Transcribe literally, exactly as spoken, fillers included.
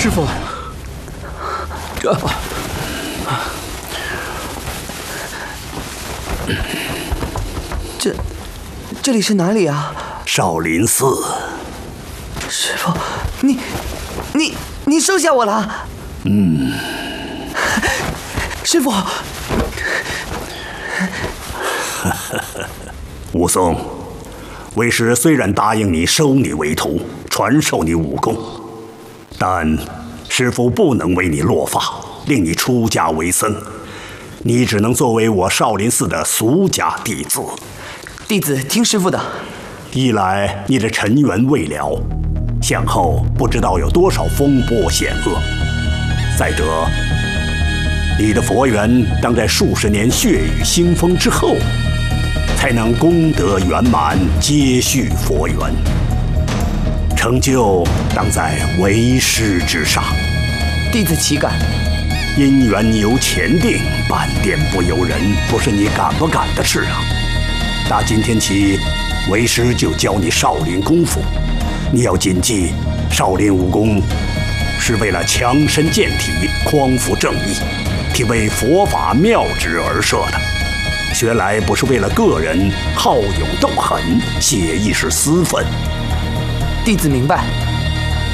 师傅。 这，这里是哪里啊？ 少林寺。 师傅，你，你，你收下我了。 嗯。 师傅。 武松，为师虽然答应你收你为徒，传授你武功，但师父不能为你落发，令你出家为僧。你只能作为我少林寺的俗家弟子。 弟子听师父的。 一来你的尘缘未了，向后不知道有多少风波险恶；再者，你的佛缘当在数十年血雨腥风之后，才能功德圆满，接续佛缘。成就当在为师之上。 弟子岂敢？ 姻缘由前定，半点不由人，不是你敢不敢的事啊！打今天起，为师就教你少林功夫。你要谨记，少林武功是为了强身健体、匡扶正义，替为佛法妙旨而设的。学来不是为了个人好勇斗狠、写一时私愤。 弟子明白。